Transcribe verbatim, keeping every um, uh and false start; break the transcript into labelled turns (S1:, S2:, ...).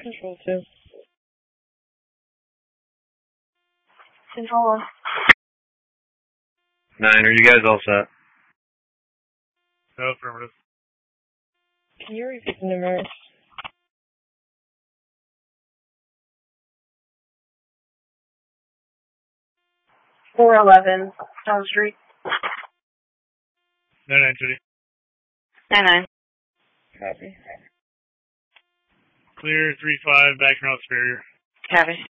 S1: Control two. Control one.
S2: Nine, are you guys all set?
S3: No, affirmative.
S1: Can you repeat the numbers? four eleven, Town Street.
S3: nine nine, City.
S1: nine nine. Copy.
S3: Clear, three five, back around Superior.
S1: Copy.